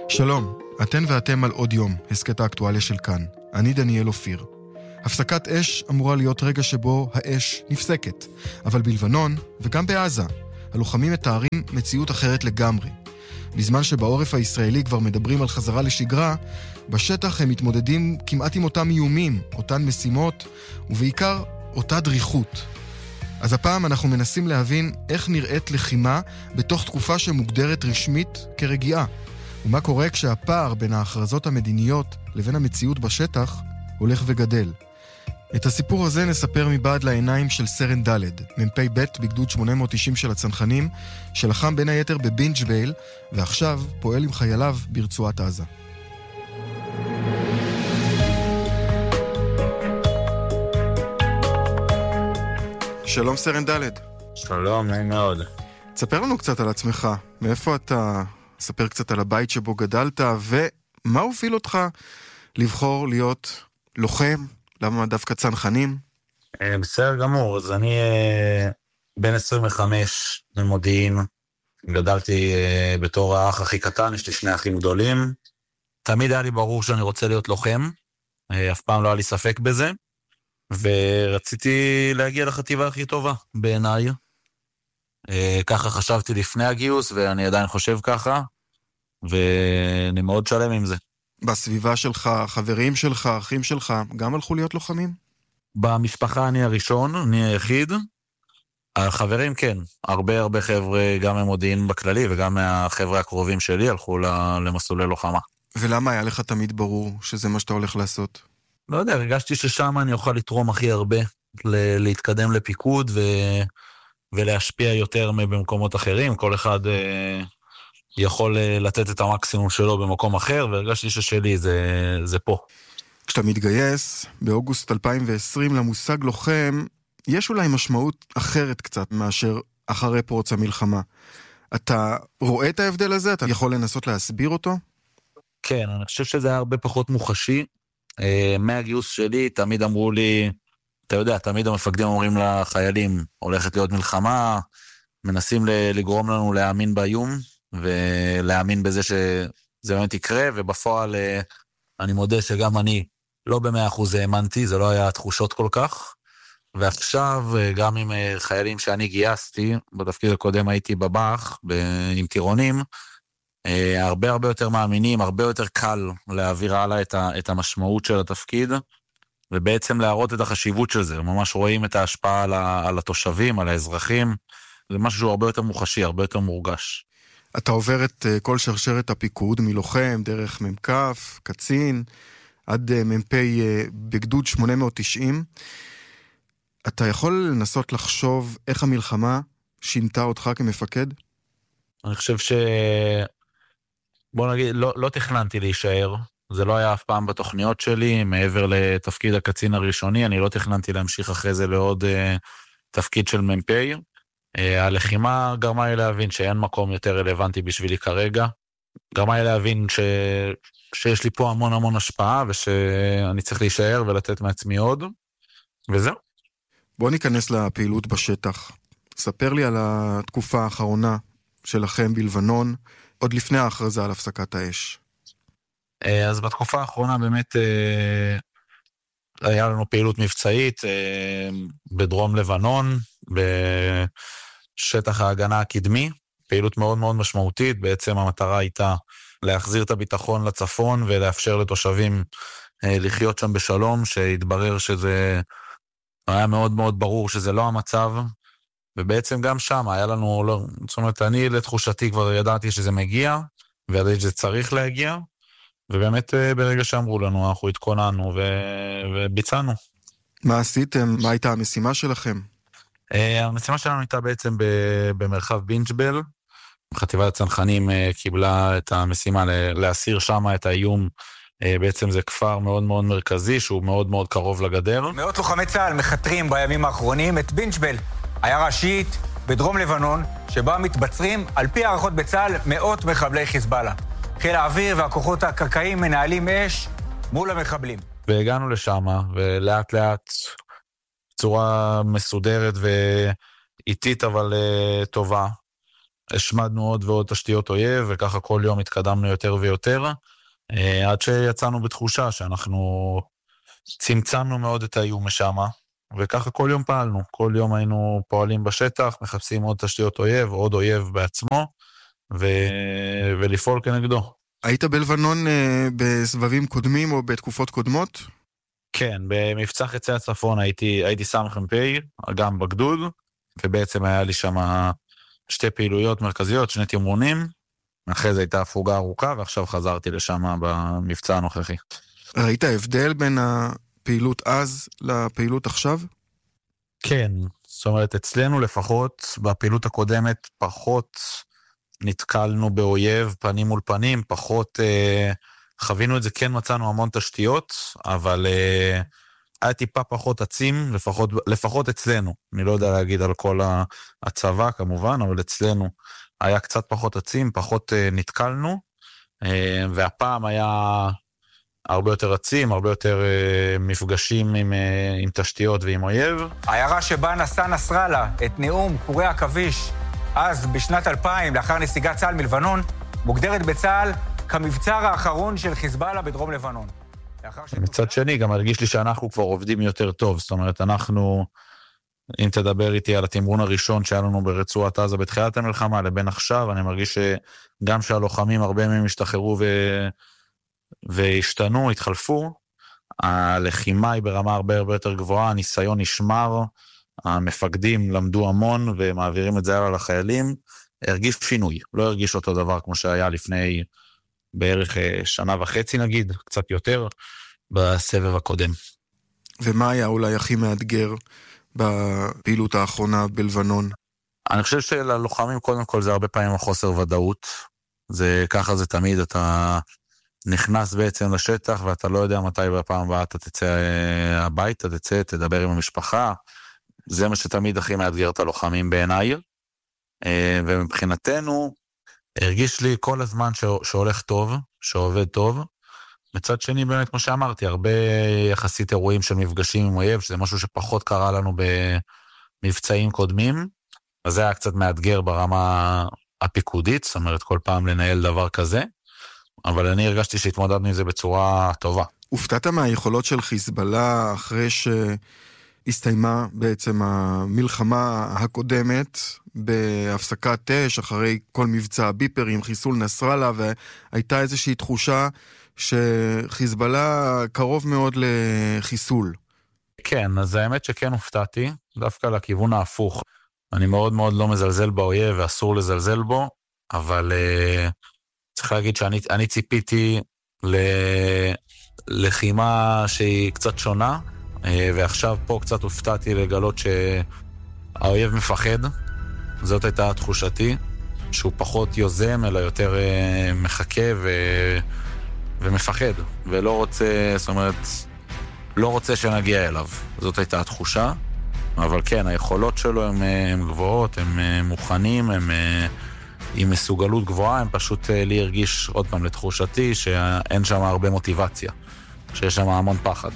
שלום, אתן ואתם על עוד יום, הסקט האקטואליה של כאן. אני דניאל אופיר. הפסקת אש אמורה להיות רגע שבו האש נפסקת, אבל בלבנון וגם בעזה, הלוחמים מתארים מציאות אחרת לגמרי. בזמן שבעורף הישראלי כבר מדברים על חזרה לשגרה, בשטח הם מתמודדים כמעט עם אותם איומים, אותן משימות, ובעיקר אותה דריכות. אז הפעם אנחנו מנסים להבין איך נראית לחימה בתוך תקופה שמוגדרת רשמית כרגיעה, ומה קורה כשהפער בין ההכרזות המדיניות לבין המציאות בשטח הולך וגדל. את הסיפור הזה נספר מבעד לעיניים של סרן ד', מ"פ ב' בגדוד 890 של הצנחנים, שלחם בין היתר בבינג'בייל, ועכשיו פועל עם חייליו ברצועת עזה. שלום סרן ד'. שלום, נעים מאוד. תספר לנו קצת על עצמך, מאיפה אתה, ספר קצת על הבית שבו גדלת, ומה הוביל אותך לבחור להיות לוחם? למה דווקא צנחנים? בסדר גמור, אז אני בן 25 במודיעין, גדלתי בתור האח הכי קטן, יש לי שני אחים גדולים, תמיד היה לי ברור שאני רוצה להיות לוחם, אף פעם לא היה לי ספק בזה, ורציתי להגיע לחטיבה הכי טובה בעיניי, ככה חשבתי לפני הגיוס, ואני עדיין חושב ככה, ואני מאוד שלם עם זה. בסביבה שלך, חברים שלך, אחים שלך, גם הלכו להיות לוחמים? במשפחה אני הראשון, אני היחיד. החברים כן, הרבה חבר'ה, גם ממודיעין בכללי, וגם מהחבר'ה הקרובים שלי, הלכו למסלולי לוחמה. ולמה היה לך תמיד ברור שזה מה שאתה הולך לעשות? לא יודע, הרגשתי ששם אני אוכל לתרום הכי הרבה, להתקדם לפיקוד, ולהשפיע יותר במקומות אחרים, כל אחד יכול לתת את המקסימום שלו במקום אחר, והרגשתי ששלי זה פה. כשאתה מתגייס, באוגוסט 2020 למושג לוחם, יש אולי משמעות אחרת קצת מאשר אחרי פרוץ המלחמה. אתה רואה את ההבדל הזה? אתה יכול לנסות להסביר אותו? כן, אני חושב שזה היה הרבה פחות מוחשי. מהגיוס שלי תמיד אמרו לי, אתה יודע, תמיד המפקדים אומרים לחיילים, הולכת להיות מלחמה, מנסים לגרום לנו להאמין באיום, ולהאמין בזה שזה באמת יקרה, ובפועל אני מודה שגם אני לא ב100% האמנתי, זה לא היה תחושות כל כך, ועכשיו גם עם חיילים שאני גייסתי, בתפקיד הקודם הייתי בבח, עם טירונים, הרבה יותר מאמינים, הרבה יותר קל להעביר הלאה את המשמעות של התפקיד, ובעצם להראות את החשיבות של זה, ממש רואים את ההשפעה על התושבים, על האזרחים, זה משהו שהוא הרבה יותר מוחשי, הרבה יותר מורגש. אתה עובר את כל שרשרת הפיקוד, מלוחם, דרך ממקף, קצין, עד מ"פ בגדוד 890. אתה יכול לנסות לחשוב איך המלחמה שינתה אותך כמפקד? אני חושב בוא נגיד, לא תכננתי להישאר, זה לא היה אף פעם בתוכניות שלי, מעבר לתפקיד הקצין הראשוני, אני לא תכננתי להמשיך אחרי זה לעוד תפקיד של מ"פ. הלחימה גרמה לי להבין שאין מקום יותר רלוונטי בשבילי כרגע, גרמה לי להבין שיש לי פה המון השפעה, ושאני צריך להישאר ולתת מעצמי עוד, וזהו. בוא ניכנס לפעילות בשטח. ספר לי על התקופה האחרונה שלכם בלבנון, עוד לפני ההכרזה על הפסקת האש. אז בתקופה האחרונה באמת היה לנו פעילות מבצעית בדרום לבנון, בשטח ההגנה הקדמי, פעילות מאוד משמעותית, בעצם המטרה הייתה להחזיר את הביטחון לצפון, ולאפשר לתושבים לחיות שם בשלום, שהתברר שזה היה מאוד ברור שזה לא המצב, ובעצם גם שם היה לנו, זאת אומרת, אני לתחושתי כבר ידעתי שזה מגיע, וידעתי שזה צריך להגיע, ובאמת ברגע שאמרו לנו, אנחנו התכוננו וביצענו. מה עשיתם? מה הייתה המשימה שלכם? המשימה שלנו הייתה בעצם במרחב בינג'בל, חטיבת הצנחנים קיבלה את המשימה להסיר שם את האיום, בעצם זה כפר מאוד מרכזי, שהוא מאוד קרוב לגדר. מאות לוחמי צה"ל מחתרים בימים האחרונים את בינג'בל, עיירה שיעית בדרום לבנון, שבה מתבצרים על פי הערכות בצה"ל מאות מחבלי חיזבאללה. חיל האוויר והכוחות הקרקעיים מנהלים אש מול המחבלים. והגענו לשם, ולאט בצורה מסודרת ואיטית אבל טובה, השמדנו עוד ועוד תשתיות אויב, וככה כל יום התקדמנו יותר ויותר, עד שיצאנו בתחושה שאנחנו צמצמנו מאוד את האיום משם, וככה כל יום פעלנו, כל יום היינו פועלים בשטח, מחפשים עוד תשתיות אויב, עוד אויב בעצמו, ולפעול כנגדו. היית בלבנון בסבבים קודמים או בתקופות קודמות? כן, במבצע חצי הצפון הייתי סמ"פ, גם בגדוד, ובעצם היה לי שם שתי פעילויות מרכזיות, שני תמרונים, אחרי זה הייתה הפוגה ארוכה, ועכשיו חזרתי לשם במבצע הנוכחי. ראית הבדל בין הפעילות אז לפעילות עכשיו? כן, זאת אומרת, אצלנו לפחות, בפעילות הקודמת, פחות נתקלנו באויב, פנים מול פנים, פחות חווינו את זה, כן מצאנו המון תשתיות, אבל היה טיפה פחות עצים, לפחות אצלנו. אני לא יודע להגיד על כל הצבא כמובן, אבל אצלנו היה קצת פחות עצים, פחות נתקלנו, והפעם היה הרבה יותר עצים, הרבה יותר מפגשים עם תשתיות ועם אויב. העיירה שבה נשא נסראללה את נאום קורי עכביש, אז בשנת 2000, לאחר נסיגת צה"ל מלבנון, מוגדרת בצה"ל כמבצר האחרון של חיזבאללה בדרום לבנון. מצד שני, גם הרגיש לי שאנחנו כבר עובדים יותר טוב, זאת אומרת, אנחנו, אם תדבר איתי על התמרון הראשון שהיה לנו ברצועת עזה בתחילת המלחמה, לבין עכשיו, אני מרגיש שגם שהלוחמים, הרבה מהם השתחררו והשתנו, התחלפו, הלחימה היא ברמה הרבה יותר גבוהה, הניסיון נשמר, המפקדים למדו המון ומעבירים את זה הלאה לחיילים, הרגיש שינוי, לא הרגיש אותו דבר כמו שהיה לפני בערך שנה וחצי נגיד, קצת יותר, בסבב הקודם. ומה היה אולי הכי מאתגר בפעילות האחרונה בלבנון? אני חושב שללוחמים קודם כל זה הרבה פעמים החוסר ודאות, ככה זה תמיד, אתה נכנס בעצם לשטח ואתה לא יודע מתי בפעם הבאה אתה תצא הביתה, תדבר עם המשפחה, זה מה שתמיד הכי מאתגר את הלוחמים בעיניי, ומבחינתנו הרגיש לי כל הזמן שהולך טוב, שעובד טוב, מצד שני באמת כמו שאמרתי, הרבה יחסית אירועים של מפגשים עם אויב, שזה משהו שפחות קרה לנו במבצעים קודמים, אז זה היה קצת מאתגר ברמה הפיקודית, זאת אומרת כל פעם לנהל דבר כזה, אבל אני הרגשתי שהתמודדנו עם זה בצורה טובה. הופתעת מהיכולות של חיזבאללה אחרי שהסתיימה בעצם המלחמה הקודמת בהפסקת אש, אחרי כל מבצע ביפרים, חיסול נסראללה, והייתה איזושהי תחושה שחיזבאללה קרוב מאוד לחיסול. כן, אז האמת שכן הופתעתי, דווקא לכיוון ההפוך. אני מאוד מאוד לא מזלזל באויב ואסור לזלזל בו, אבל צריך להגיד שאני ציפיתי ללחימה שהיא קצת שונה, ועכשיו פה קצת הופתעתי לגלות שהאויב מפחד, זאת הייתה תחושתי, שהוא פחות יוזם אלא יותר מחכה ומפחד, ולא רוצה, זאת אומרת, לא רוצה שנגיע אליו, זאת הייתה התחושה, אבל כן, היכולות שלו הן גבוהות, הם מוכנים, הם עם מסוגלות גבוהה, הם פשוט לי הרגיש עוד פעם לתחושתי שאין שם הרבה מוטיבציה, שיש שם המון פחד.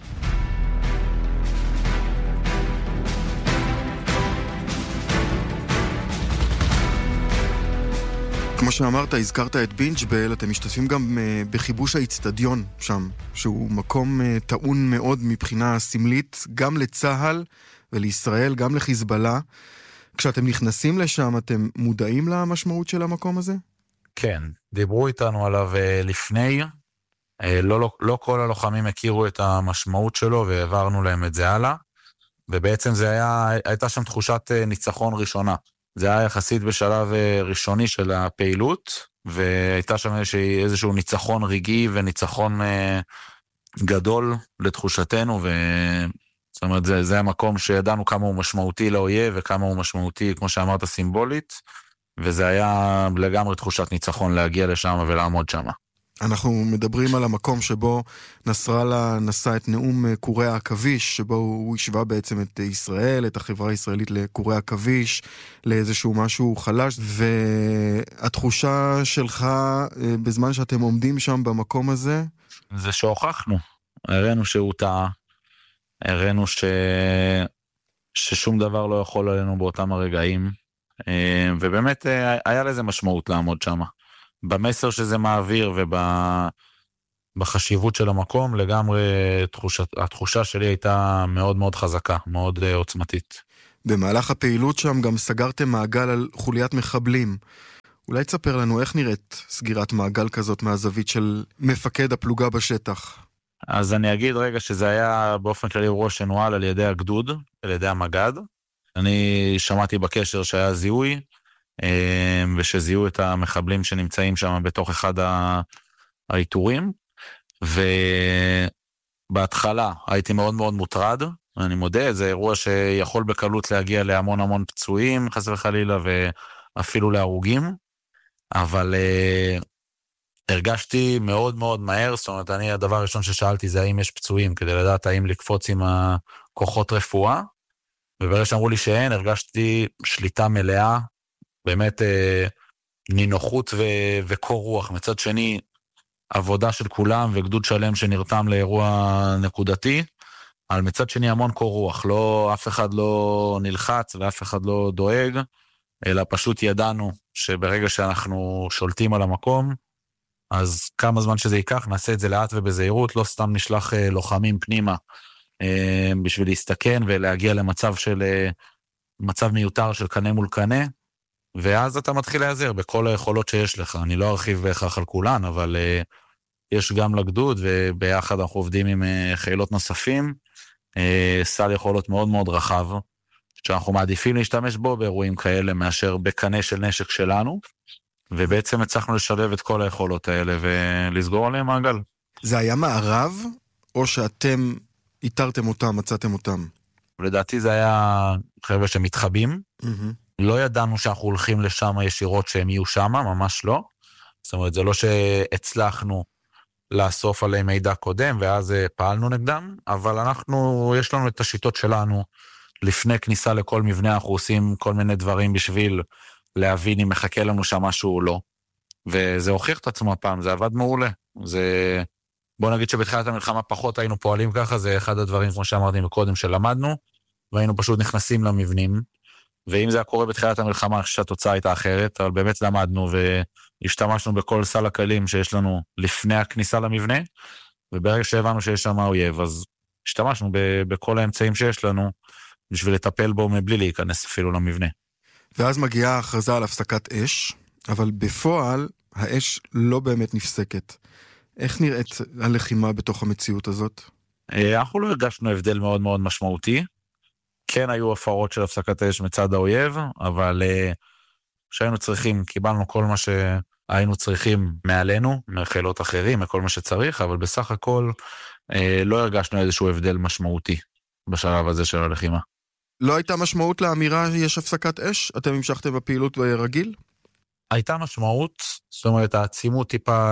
כמו שאמרת, הזכרת את בינג'בל, אתם משתתפים גם בחיבוש האצטדיון שם, שהוא מקום טעון מאוד מבחינה סמלית, גם לצהל ולישראל, גם לחיזבאללה. כשאתם נכנסים לשם, אתם מודעים למשמעות של המקום הזה? כן, דיברו איתנו עליו לפני, לא כל הלוחמים הכירו את המשמעות שלו, והעברנו להם את זה הלאה, ובעצם הייתה שם תחושת ניצחון ראשונה. זה היה יחסית בשלב ראשוני של הפעילות, והייתה שם איזשהו ניצחון רגעי וניצחון גדול לתחושתנו, זאת אומרת, זה המקום שידענו כמה הוא משמעותי לאויב, וכמה הוא משמעותי, כמו שאמרת, סימבולית, וזה היה לגמרי תחושת ניצחון להגיע לשם ולעמוד שם. אנחנו מדברים על המקום שבו נסראללה נשא את נאום קורי העכביש, שבו הוא השווה בעצם את ישראל, את החברה הישראלית לקורי העכביש, לאיזשהו משהו חלש, והתחושה שלך בזמן שאתם עומדים שם במקום הזה? זה שהוכחנו, הראינו שהוא טעה, הראינו ששום דבר לא יכול עלינו באותם הרגעים, ובאמת היה לזה משמעות לעמוד שם. במסר שזה מעביר ובחשיבות של המקום, לגמרי התחושה שלי הייתה מאוד מאוד חזקה, מאוד עוצמתית. במהלך הפעילות שם גם סגרתם מעגל על חוליית מחבלים. אולי תספר לנו איך נראית סגירת מעגל כזאת מהזווית של מפקד הפלוגה בשטח. אז אני אגיד רגע שזה היה באופן כללי אירוע שנוהל על ידי הגדוד, על ידי המג"ד. אני שמעתי בקשר שהיה זיהוי, ושזיהו את המחבלים שנמצאים שם בתוך אחד האיתורים, ובהתחלה הייתי מאוד מאוד מוטרד, אני מודה, זה אירוע שיכול בקלות להגיע להמון המון פצועים, חס וחלילה, ואפילו להרוגים, אבל הרגשתי מאוד מאוד מהר, זאת אומרת, הדבר הראשון ששאלתי זה האם יש פצועים, כדי לדעת האם לקפוץ עם הכוחות רפואה, וברגע שאמרו לי שאין, הרגשתי שליטה מלאה, באמת נינוחות וקור רוח. מצד שני, עבודה של כולם וגדוד שלם שנרתם לאירוע נקודתי, אבל מצד שני המון קור רוח, אף אחד לא נלחץ ואף אחד לא דואג, אלא פשוט ידענו שברגע שאנחנו שולטים על המקום, אז כמה זמן שזה ייקח, נעשה את זה לאט ובזהירות, לא סתם נשלח לוחמים פנימה, בשביל להסתכן ולהגיע למצב מצב מיותר של קנה מול קנה, ואז אתה מתחיל להיעזר בכל היכולות שיש לך. אני לא ארחיב בהכרח על כולן, אבל יש גם לגדוד, וביחד אנחנו עובדים עם חילות נוספים, סל יכולות מאוד מאוד רחב, שאנחנו מעדיפים להשתמש בו באירועים כאלה, מאשר בקנה של נשק שלנו, ובעצם הצלחנו לשלב את כל היכולות האלה, ולסגור עליהם מעגל. זה היה מערב, או שאתם איתרתם אותם, מצאתם אותם? לדעתי זה היה חבר'ה שמתחבים, לא ידענו שאנחנו הולכים לשם ישירות שהם יהיו שם, ממש לא. זאת אומרת, זה לא שהצלחנו לאסוף עליהם מידע קודם, ואז פעלנו נגדם, אבל יש לנו את השיטות שלנו, לפני כניסה לכל מבנה, אנחנו עושים כל מיני דברים בשביל להבין אם מחכה לנו שם משהו או לא. וזה הוכיח את עצמו הפעם, זה עבד מעולה. בוא נגיד שבתחילת המלחמה פחות היינו פועלים ככה, זה אחד הדברים, כמו שאמרתי מקודם, שלמדנו, והיינו פשוט נכנסים למבנים, ואם זה היה קורה בתחילת המלחמה, שהתוצאה הייתה אחרת, אבל באמת למדנו והשתמשנו בכל סל הכלים שיש לנו לפני הכניסה למבנה, וברגע שהבנו שיש שם אויב, אז השתמשנו בכל האמצעים שיש לנו, בשביל לטפל בו מבלי להיכנס אפילו למבנה. ואז מגיעה ההכרזה על הפסקת אש, אבל בפועל האש לא באמת נפסקת. איך נראית הלחימה בתוך המציאות הזאת? אנחנו לא הרגשנו הבדל מאוד מאוד משמעותי, כן היו הפרות של הפסקת אש מצד האויב, אבל שהיינו צריכים, קיבלנו כל מה שהיינו צריכים מעלינו, מחילות אחרים, מכל מה שצריך, אבל בסך הכל לא הרגשנו איזשהו הבדל משמעותי בשלב הזה של הלחימה. לא הייתה משמעות לאמירה יש הפסקת אש? אתם המשכתם בפעילות ברגיל? הייתה משמעות, זאת אומרת העצימות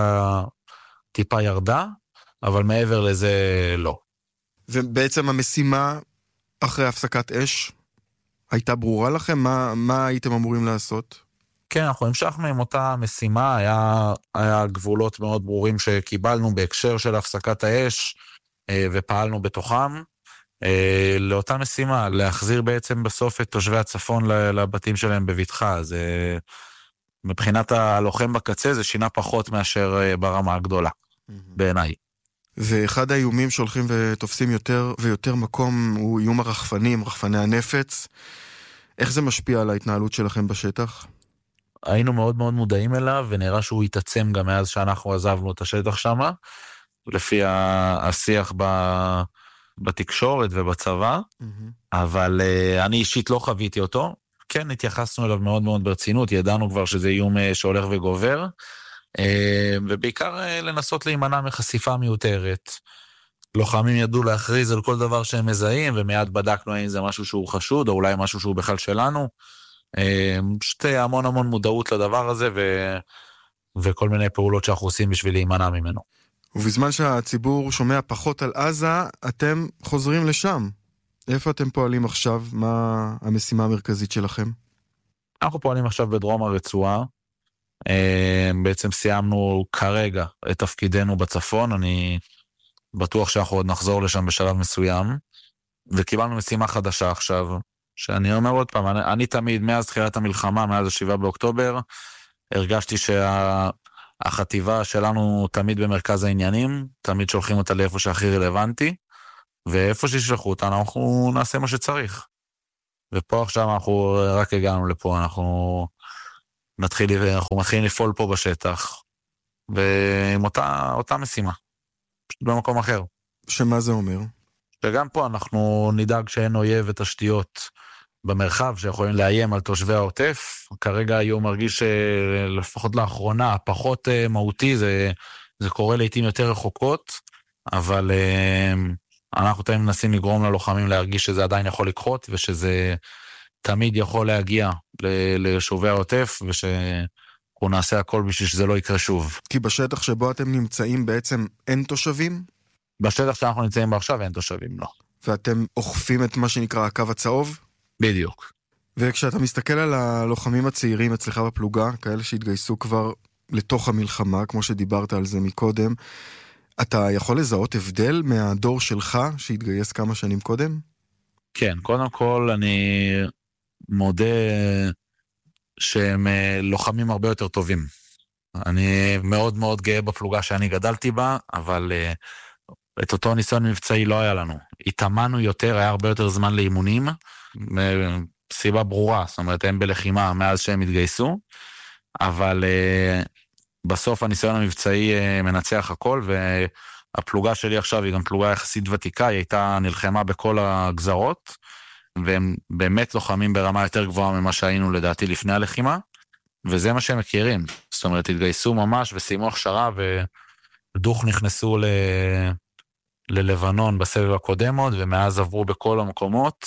טיפה ירדה, אבל מעבר לזה לא. ובעצם המשימה אחרי הפסקת אש הייתה ברורה לכם? מה הייתם אמורים לעשות? כן, אנחנו המשכנו עם אותה משימה, היה גבולות מאוד ברורים שקיבלנו בהקשר של הפסקת האש, ופעלנו בתוכם, לאותה משימה, להחזיר בעצם בסוף את תושבי הצפון לבתים שלהם בבטחה, אז מבחינת הלוחם בקצה זה שינה פחות מאשר ברמה הגדולה, בעיניי. ואחד האיומים שהולכים ותופסים יותר ויותר מקום הוא איום הרחפנים, רחפני הנפץ. איך זה משפיע על ההתנהלות שלכם בשטח? היינו מאוד מאוד מודעים אליו, ונראה שהוא יתעצם גם מאז שאנחנו עזבנו את השטח שם, לפי השיח בתקשורת ובצבא, אבל אני אישית לא חוויתי אותו. כן, התייחסנו אליו מאוד מאוד ברצינות, ידענו כבר שזה איום שהולך וגובר, ובעיקר לנסות להימנע מחשיפה מיותרת. לוחמים ידעו להכריז על כל דבר שהם מזהים, ומיד בדקנו האם זה משהו שהוא חשוד, או אולי משהו שהוא בכלל שלנו. פשוט המון המון מודעות לדבר הזה, וכל מיני פעולות שאנחנו עושים בשביל להימנע ממנו. ובזמן שהציבור שומע פחות על עזה, אתם חוזרים לשם. איפה אתם פועלים עכשיו? מה המשימה המרכזית שלכם? אנחנו פועלים עכשיו בדרום הרצועה. בעצם סיימנו כרגע את תפקידנו בצפון. אני בטוח שאנחנו עוד נחזור לשם בשלב מסוים. וקיבלנו משימה חדשה עכשיו, שאני אומר עוד פעם, אני תמיד, מאז תחילת המלחמה, מאז 7 באוקטובר, הרגשתי שהחטיבה שלנו תמיד במרכז העניינים, תמיד שולחים אותה לאיפה שהכי רלוונטי, ואיפה שישלחו אותנו, אנחנו נעשה מה שצריך. ופה עכשיו אנחנו רק הגענו לפה, אנחנו מתחילים לפעול פה בשטח, ועם אותה משימה, פשוט במקום אחר. שמה זה אומר? שגם פה אנחנו נדאג שאין אויב ותשתיות במרחב שיכולים לאיים על תושבי העוטף. כרגע היום מרגיש לפחות לאחרונה, פחות מהותי, זה קורה לעתים יותר רחוקות, אבל אנחנו תמיד מנסים לגרום ללוחמים להרגיש שזה עדיין יכול לקרות, ושזה תמיד יכול להגיע לשובי העוטף, ושאנחנו נעשה הכל בשביל שזה לא יקרה שוב. כי בשטח שבו אתם נמצאים בעצם אין תושבים? בשטח שאנחנו נמצאים בו עכשיו אין תושבים, לא. ואתם אוכפים את מה שנקרא הקו הצהוב? בדיוק. וכשאתה מסתכל על הלוחמים הצעירים אצלך בפלוגה, כאלה שהתגייסו כבר לתוך המלחמה, כמו שדיברת על זה מקודם, אתה יכול לזהות הבדל מהדור שלך שהתגייס כמה שנים קודם? כן, קודם כל אני מודה שהם לוחמים הרבה יותר טובים. אני מאוד מאוד גאה בפלוגה שאני גדלתי בה, אבל את אותו ניסיון מבצעי לא היה לנו. התאמנו יותר, היה הרבה יותר זמן לאימונים, סיבה ברורה, זאת אומרת, הם בלחימה מאז שהם התגייסו, אבל בסוף הניסיון המבצעי מנצח הכל, והפלוגה שלי עכשיו היא גם פלוגה יחסית ותיקה, היא הייתה נלחמה בכל הגזרות, והם באמת לוחמים ברמה יותר גבוהה ממה שהיינו לדעתי לפני הלחימה, וזה מה שהם מכירים. זאת אומרת, התגייסו ממש וסיימו הכשרה, ודוך נכנסו ללבנון בסבב הקודם עוד, ומאז עברו בכל המקומות,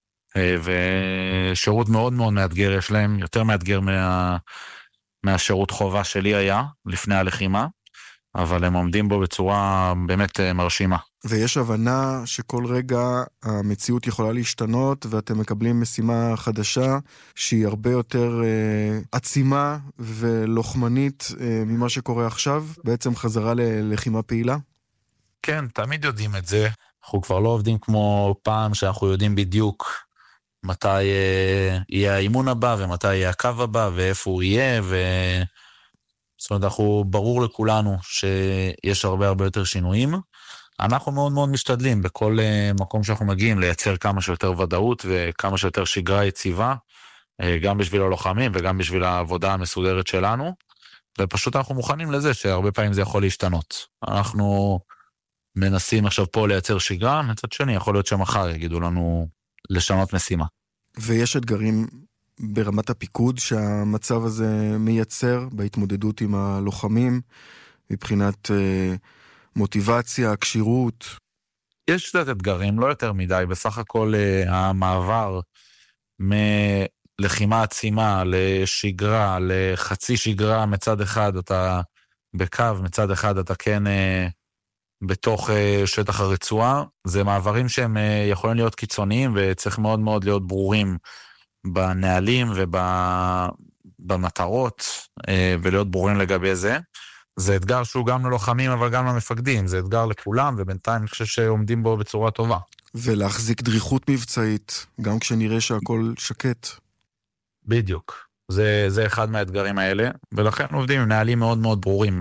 ושירות מאוד מאוד מאתגר יש להם, יותר מאתגר מהשירות חובה שלי היה לפני הלחימה, אבל הם עומדים בו בצורה באמת מרשימה. ויש הבנה שכל רגע המציאות יכולה להשתנות, ואתם מקבלים משימה חדשה שהיא הרבה יותר עצימה ולוחמנית ממה שקורה עכשיו, בעצם חזרה ללחימה פעילה? כן, תמיד יודעים את זה. אנחנו כבר לא עובדים כמו פעם שאנחנו יודעים בדיוק מתי יהיה האימון הבא, ומתי יהיה הקו הבא, ואיפה הוא יהיה, זאת אומרת, ברור לכולנו שיש הרבה יותר שינויים. אנחנו מאוד מאוד משתדלים בכל מקום שאנחנו מגיעים לייצר כמה שיותר ודאות וכמה שיותר שגרה יציבה, גם בשביל הלוחמים וגם בשביל העבודה המסודרת שלנו, ופשוט אנחנו מוכנים לזה שהרבה פעמים זה יכול להשתנות. אנחנו מנסים עכשיו פה לייצר שגרה, מצד שני יכול להיות שמחר יגידו לנו לשנות משימה. ויש אתגרים ברמת הפיקוד שהמצב הזה מייצר בהתמודדות עם הלוחמים, מבחינת מוטיבציה, קשירות? יש קצת אתגרים, לא יותר מדי, בסך הכל המעבר מלחימה עצימה לשגרה, לחצי שגרה מצד אחד אתה בקו, מצד אחד אתה כן בתוך שטח הרצועה, זה מעברים שהם יכולים להיות קיצוניים, וצריך מאוד מאוד להיות ברורים בנהלים ובמטרות, ולהיות ברורים לגבי זה. זה אתגר שהוא גם ללוחמים, אבל גם למפקדים, זה אתגר לכולם, ובינתיים אני חושב שעומדים בו בצורה טובה. ולהחזיק דריכות מבצעית, גם כשנראה שהכל שקט. בדיוק. זה אחד מהאתגרים האלה, ולכן עובדים עם נהלים מאוד מאוד ברורים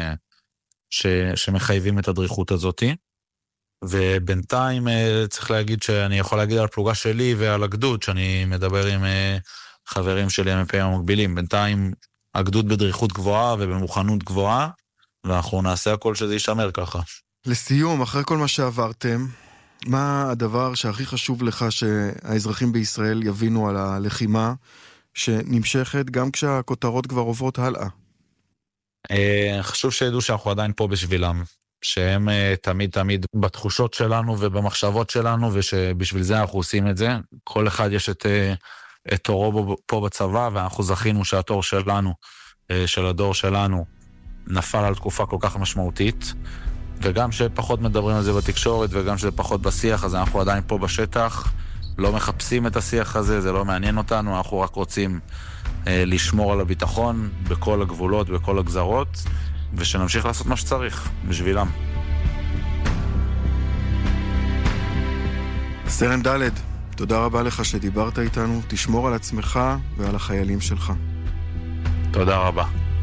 שמחייבים את הדריכות הזאת, ובינתיים צריך להגיד שאני יכול להגיד על הפלוגה שלי ועל הגדוד, שאני מדבר עם חברים שלי המפיים המקבילים, בינתיים הגדוד בדריכות גבוהה ובמוכנות גבוהה, ואנחנו נעשה הכל שזה יישמר ככה. לסיום, אחרי כל מה שעברתם, מה הדבר שהכי חשוב לך שהאזרחים בישראל יבינו על הלחימה, שנמשכת גם כשהכותרות כבר עוברות הלאה? חשוב שידעו שאנחנו עדיין פה בשבילם, שהם תמיד בתחושות שלנו ובמחשבות שלנו, ושבשביל זה אנחנו עושים את זה. כל אחד יש את תורו פה בצבא, ואנחנו זכינו שהתור שלנו, של הדור שלנו, נפל על תקופה כל כך משמעותית, וגם שפחות מדברים על זה בתקשורת, וגם שזה פחות בשיח, אז אנחנו עדיין פה בשטח, לא מחפשים את השיח הזה, זה לא מעניין אותנו, אנחנו רק רוצים לשמור על הביטחון בכל הגבולות, בכל הגזרות, ושנמשיך לעשות מה שצריך בשבילם. סרן ד', תודה רבה לך שדיברת איתנו, תשמור על עצמך ועל החיילים שלך. תודה רבה.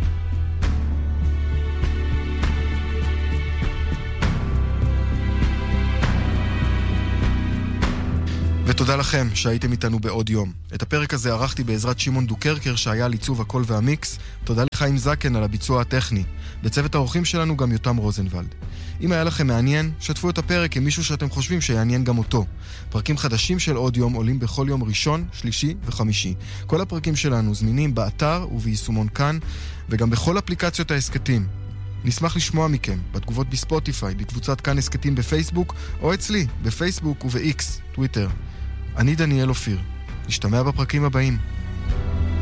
ותודה לכם שהייתם איתנו בעוד יום. את הפרק הזה ערכתי בעזרת שמעון דוקרקר שהיה על עיצוב הקול והמיקס. תודה לחיים זקן על הביצוע הטכני. בצוות האורחים שלנו גם יותם רוזנבלד. אם היה לכם מעניין, שתפו את הפרק עם מישהו שאתם חושבים שיעניין גם אותו. פרקים חדשים של עוד יום עולים בכל יום ראשון, שלישי וחמישי. כל הפרקים שלנו זמינים באתר וביישומון כאן, וגם בכל אפליקציות העסקתים. נשמח לשמוע מכם בתגובות בספוטיפיי, בקבוצת כאן עסקתים בפייסבוק, או אצלי, בפייסבוק וב-X, טוויטר. אני דניאל אופיר. נשתמע בפרקים הבאים.